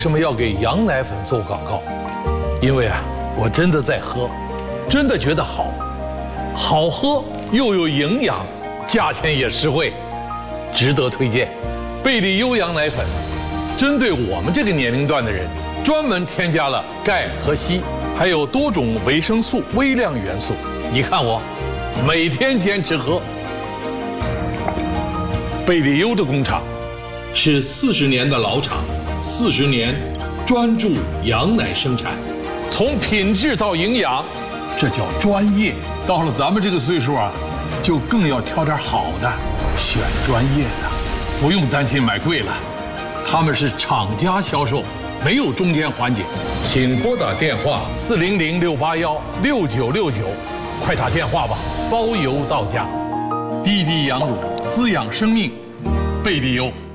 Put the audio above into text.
为什么要给羊奶粉做广告？因为啊，我真的在喝，真的觉得好，好喝又有营养，价钱也实惠，值得推荐。贝利优羊奶粉，针对我们这个年龄段的人，专门添加了钙和硒，还有多种维生素、微量元素。你看我，每天坚持喝。贝利优的工厂是40年的老厂。40年专注羊奶生产，从品质到营养，这叫专业。到了咱们这个岁数啊，就更要挑点好的，选专业的，不用担心买贵了。他们是厂家销售，没有中间环节。请拨打电话400-681-6969，快打电话吧，包邮到家。滴滴羊乳滋养生命，贝利优。